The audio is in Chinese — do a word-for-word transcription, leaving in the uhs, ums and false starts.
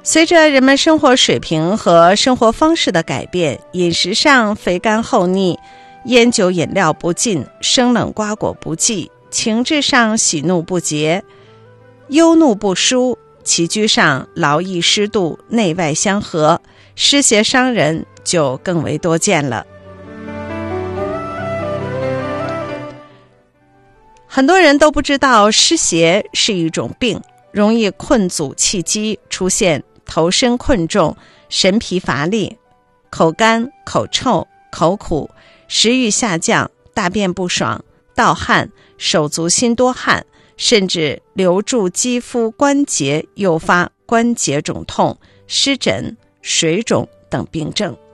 随着人们生活水平和生活方式的改变，饮食上肥甘厚腻，烟酒饮料不进，生冷瓜果不忌，情志上喜怒不节，忧怒不舒，起居上劳逸适度，内外相合，湿邪伤人就更为多见了。很多人都不知道湿邪是一种病，容易困阻气机，出现头身困重、神疲乏力、口干、口臭、口苦、食欲下降、大便不爽、盗汗、手足心多汗，甚至留住肌肤关节，诱发关节肿痛、湿疹、水肿等病症。